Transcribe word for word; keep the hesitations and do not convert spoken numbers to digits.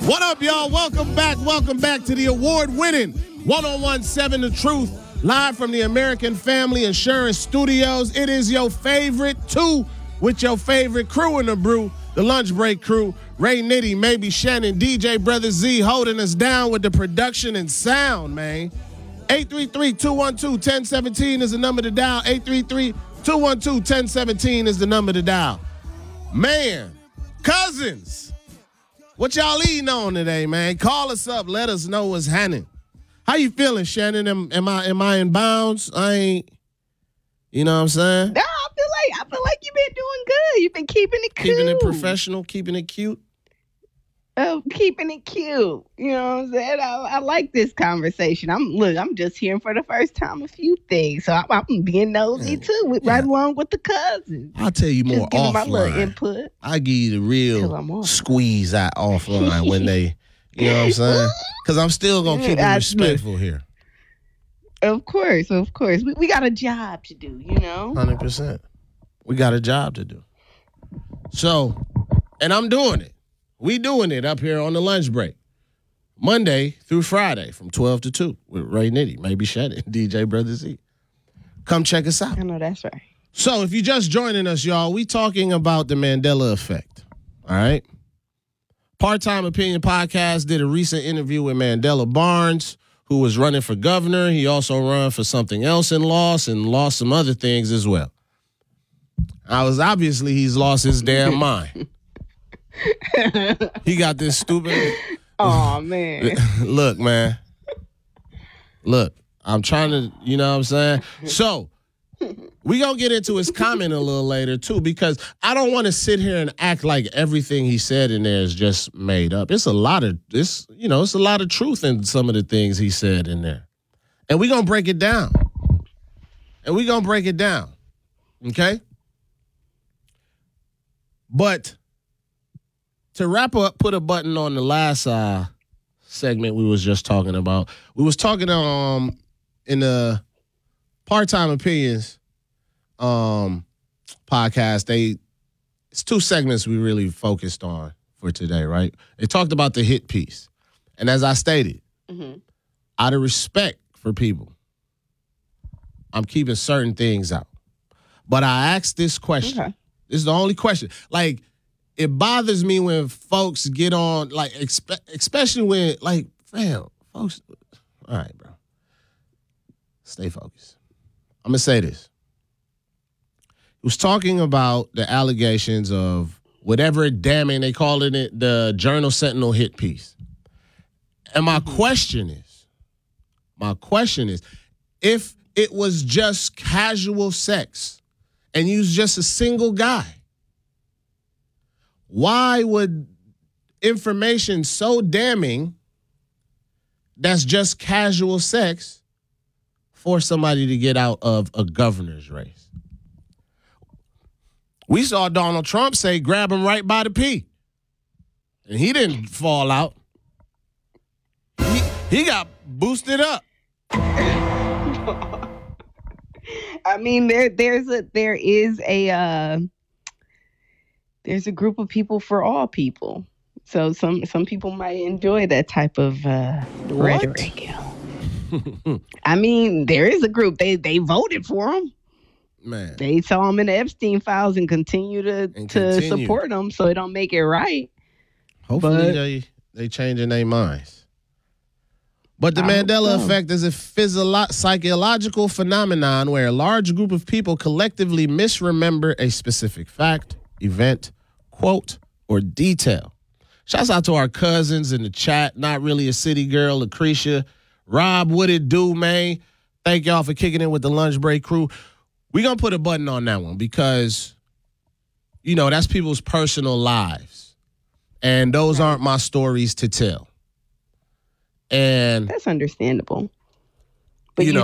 What up, y'all? Welcome back. Welcome back to the award-winning one oh one seven The Truth, live from the American Family Insurance Studios. It is your favorite two with your favorite crew in the brew, the Lunch Break crew. Ray Nitty, maybe Shannon, D J Brother Z holding us down with the production and sound, man. eight three three, two one two, one oh one seven is the number to dial. eight three three, two one two, one oh one seven is the number to dial. Man, cousins. What y'all eating on today, man? Call us up. Let us know what's happening. How you feeling, Shannon? Am, am I am I in bounds? I ain't, you know what I'm saying? No, I feel like I feel like you've been doing good. You've been keeping it cool. Keeping it professional, keeping it cute. Oh, keeping it cute. You know what I'm saying? I, I like this conversation. I'm look, I'm just hearing for the first time a few things. So I'm, I'm being nosy Yeah. too, with, Yeah. right along with the cousins. I'll tell you more Just giving my little offline. input. I give you the Till I'm real off. squeeze out offline when they, you know what I'm saying? Because I'm still going to keep it I- respectful here. Of course, of course. We, we got a job to do, you know? one hundred percent. We got a job to do. So, and I'm doing it. We doing it up here on the lunch break. Monday through Friday from twelve to two with Ray Nitty, maybe Shannon, D J Brother Z. Come check us out. I know that's right. So if you're just joining us, y'all, we talking about the Mandela effect, all right? Part-Time Opinion Podcast did a recent interview with Mandela Barnes, who was running for governor. He also ran for something else and lost, and lost some other things as well. I was obviously he's lost his damn mind. He got this stupid. Oh man. Look, man. Look, I'm trying to, you know what I'm saying? So, we going to get into his comment a little later, too, because I don't want to sit here and act like everything he said in there is just made up. It's a lot of, it's, you know, it's a lot of truth in some of the things he said in there. And we're going to break it down. And we're going to break it down. Okay? But to wrap up, put a button on the last uh, segment we was just talking about. We was talking um in the Part-Time Opinions um podcast. They it's two segments we really focused on for today, right? They talked about the hit piece, and as I stated, Mm-hmm. out of respect for people, I'm keeping certain things out. But I asked this question. Okay. This is the only question. Like, it bothers me when folks get on, like, expe- especially when, like, fam, folks, all right, bro. Stay focused. I'm going to say this. He was talking about the allegations of whatever damning, they calling it the Journal Sentinel hit piece. And my question is, my question is, if it was just casual sex and you was just a single guy, why would information so damning that's just casual sex force somebody to get out of a governor's race? We saw Donald Trump say, grab him right by the pee. And he didn't fall out. He, he got boosted up. I mean, there there's a there is a uh, there's a group of people for all people. So some some people might enjoy that type of uh, rhetoric. You know? I mean, there is a group they they voted for him. Man. They saw him in the Epstein files and continue to And to continue. support him. So it don't make it right. Hopefully But- they they changing their minds. But the I hope Mandela so. effect is a physio- psychological phenomenon where a large group of people collectively misremember a specific fact, event, quote, or detail. Shouts out to our cousins in the chat. Not really a city girl, Lucretia. Rob, what it do, man? Thank y'all for kicking in with the Lunch Break crew. We're going to put a button on that one because, you know, that's people's personal lives. And those aren't my stories to tell. And That's understandable. But You you, know,